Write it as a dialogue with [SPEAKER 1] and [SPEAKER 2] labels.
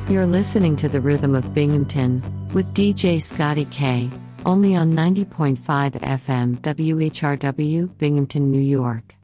[SPEAKER 1] You're listening to The Rhythm of Binghamton with DJ Scotty K, only on 90.5 FM WHRW, Binghamton, New York.